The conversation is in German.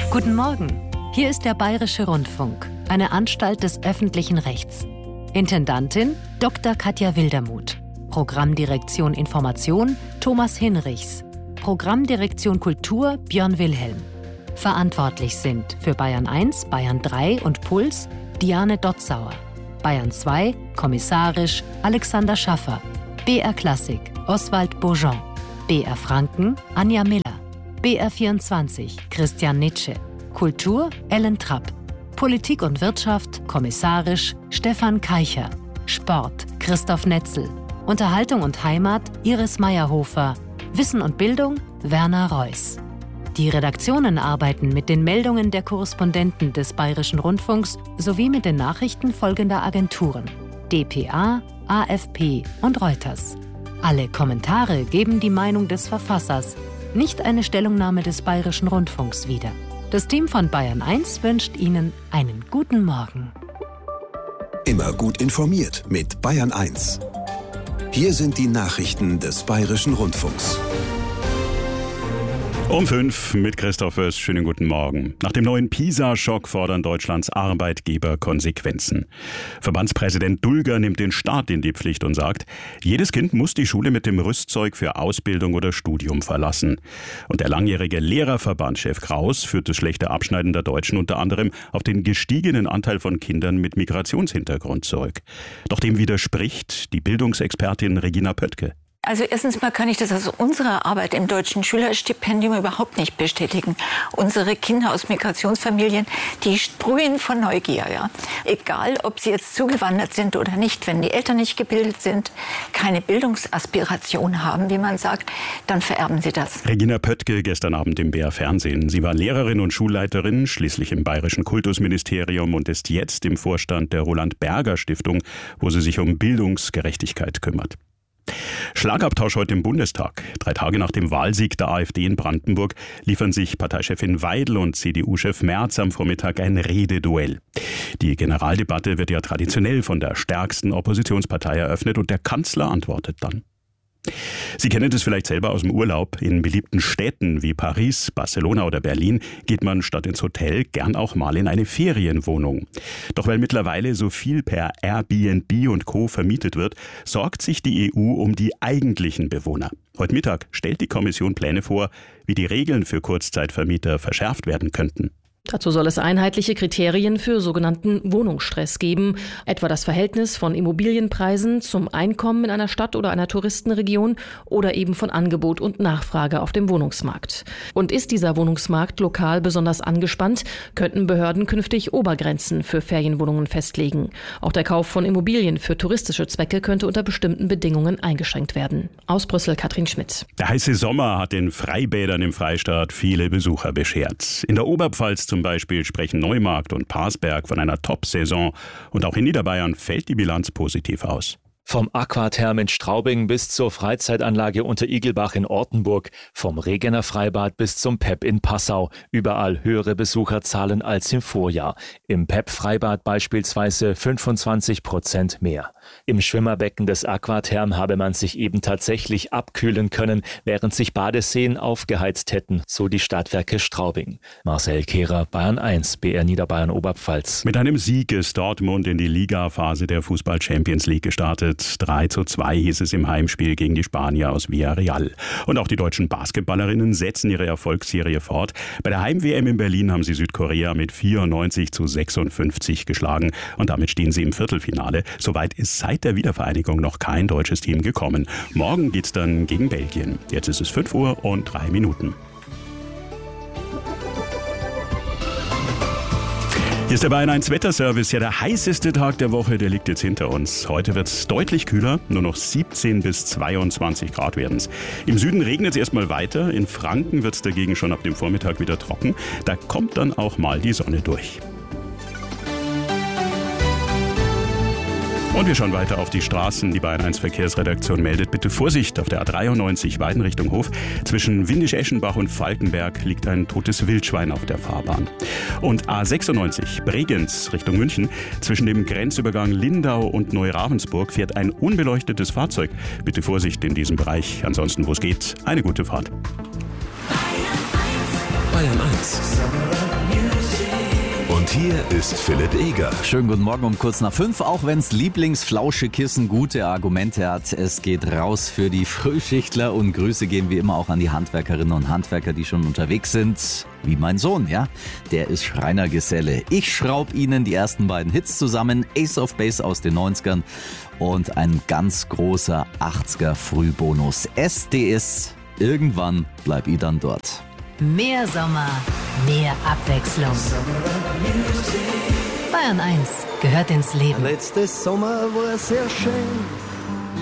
Guten Morgen, hier ist der Bayerische Rundfunk, eine Anstalt des öffentlichen Rechts. Intendantin Dr. Katja Wildermuth. Programmdirektion Information Thomas Hinrichs. Programmdirektion Kultur Björn Wilhelm. Verantwortlich sind für Bayern 1, Bayern 3 und Puls Diane Dotzauer. Bayern 2, kommissarisch Alexander Schaffer. BR Klassik Oswald Beaujean. BR Franken Anja Miller. BR 24 Christian Nitsche. Kultur Ellen Trapp. Politik und Wirtschaft kommissarisch Stefan Keicher. Sport Christoph Netzel. Unterhaltung und Heimat Iris Meyerhofer. Wissen und Bildung Werner Reuss. Die Redaktionen arbeiten mit den Meldungen der Korrespondenten des Bayerischen Rundfunks sowie mit den Nachrichten folgender Agenturen: dpa, AFP und Reuters. Alle Kommentare geben die Meinung des Verfassers, nicht eine Stellungnahme des Bayerischen Rundfunks wieder. Das Team von Bayern 1 wünscht Ihnen einen guten Morgen. Immer gut informiert mit Bayern 1. Hier sind die Nachrichten des Bayerischen Rundfunks. Um 5 mit Christoph Wöss. Schönen guten Morgen. Nach dem neuen PISA-Schock fordern Deutschlands Arbeitgeber Konsequenzen. Verbandspräsident Dulger nimmt den Staat in die Pflicht und sagt, jedes Kind muss die Schule mit dem Rüstzeug für Ausbildung oder Studium verlassen. Und der langjährige Lehrerverbandschef Kraus führt das schlechte Abschneiden der Deutschen unter anderem auf den gestiegenen Anteil von Kindern mit Migrationshintergrund zurück. Doch dem widerspricht die Bildungsexpertin Regina Pöttke. Also erstens mal kann ich das aus unserer Arbeit im Deutschen Schülerstipendium überhaupt nicht bestätigen. Unsere Kinder aus Migrationsfamilien, die sprühen von Neugier. Ja. Egal, ob sie jetzt zugewandert sind oder nicht, wenn die Eltern nicht gebildet sind, keine Bildungsaspiration haben, wie man sagt, dann vererben sie das. Regina Pöttke gestern Abend im BR Fernsehen. Sie war Lehrerin und Schulleiterin, schließlich im Bayerischen Kultusministerium und ist jetzt im Vorstand der Roland Berger Stiftung, wo sie sich um Bildungsgerechtigkeit kümmert. Schlagabtausch heute im Bundestag. 3 Tage nach dem Wahlsieg der AfD in Brandenburg liefern sich Parteichefin Weidel und CDU-Chef Merz am Vormittag ein Rededuell. Die Generaldebatte wird ja traditionell von der stärksten Oppositionspartei eröffnet und der Kanzler antwortet dann. Sie kennen das vielleicht selber aus dem Urlaub. In beliebten Städten wie Paris, Barcelona oder Berlin geht man statt ins Hotel gern auch mal in eine Ferienwohnung. Doch weil mittlerweile so viel per Airbnb und Co. vermietet wird, sorgt sich die EU um die eigentlichen Bewohner. Heute Mittag stellt die Kommission Pläne vor, wie die Regeln für Kurzzeitvermieter verschärft werden könnten. Dazu soll es einheitliche Kriterien für sogenannten Wohnungsstress geben, etwa das Verhältnis von Immobilienpreisen zum Einkommen in einer Stadt oder einer Touristenregion oder eben von Angebot und Nachfrage auf dem Wohnungsmarkt. Und ist dieser Wohnungsmarkt lokal besonders angespannt, könnten Behörden künftig Obergrenzen für Ferienwohnungen festlegen. Auch der Kauf von Immobilien für touristische Zwecke könnte unter bestimmten Bedingungen eingeschränkt werden. Aus Brüssel Katrin Schmidt. Der heiße Sommer hat den Freibädern im Freistaat viele Besucher beschert. In der Oberpfalz zum Beispiel sprechen Neumarkt und Parsberg von einer Top-Saison und auch in Niederbayern fällt die Bilanz positiv aus. Vom Aquatherm in Straubing bis zur Freizeitanlage unter Igelbach in Ortenburg, vom Regener Freibad bis zum PEP in Passau. Überall höhere Besucherzahlen als im Vorjahr. Im PEP-Freibad beispielsweise 25% mehr. Im Schwimmerbecken des Aquatherm habe man sich eben tatsächlich abkühlen können, während sich Badeseen aufgeheizt hätten, so die Stadtwerke Straubing. Marcel Kehrer, Bayern 1, BR Niederbayern Oberpfalz. Mit einem Sieg ist Dortmund in die Ligaphase der Fußball-Champions League gestartet. 3:2 hieß es im Heimspiel gegen die Spanier aus Villarreal. Und auch die deutschen Basketballerinnen setzen ihre Erfolgsserie fort. Bei der Heim-WM in Berlin haben sie Südkorea mit 94:56 geschlagen. Und damit stehen sie im Viertelfinale. Soweit ist seit der Wiedervereinigung noch kein deutsches Team gekommen. Morgen geht's dann gegen Belgien. Jetzt ist es 5:03. Hier ist der Bayern 1 Wetterservice. Ja, der heißeste Tag der Woche, der liegt jetzt hinter uns. Heute wird es deutlich kühler, nur noch 17 bis 22 Grad werden es. Im Süden regnet es erstmal weiter, in Franken wird es dagegen schon ab dem Vormittag wieder trocken. Da kommt dann auch mal die Sonne durch. Und wir schauen weiter auf die Straßen. Die Bayern 1 Verkehrsredaktion meldet bitte Vorsicht auf der A93 Weiden Richtung Hof. Zwischen Windisch-Eschenbach und Falkenberg liegt ein totes Wildschwein auf der Fahrbahn. Und A96 Bregenz Richtung München. Zwischen dem Grenzübergang Lindau und Neuravensburg fährt ein unbeleuchtetes Fahrzeug. Bitte Vorsicht in diesem Bereich. Ansonsten, wo es geht, eine gute Fahrt. Bayern 1. Und hier ist Philipp Eger. Schönen guten Morgen um kurz nach 5, auch wenn's Lieblingsflauschekissen gute Argumente hat. Es geht raus für die Frühschichtler und Grüße gehen wie immer auch an die Handwerkerinnen und Handwerker, die schon unterwegs sind. Wie mein Sohn, ja? Der ist Schreinergeselle. Ich schraub Ihnen die ersten beiden Hits zusammen. Ace of Base aus den 90ern und ein ganz großer 80er Frühbonus. SDS, irgendwann bleib ich dann dort. Mehr Sommer, mehr Abwechslung. Bayern 1 gehört ins Leben. Letztes Sommer war sehr schön.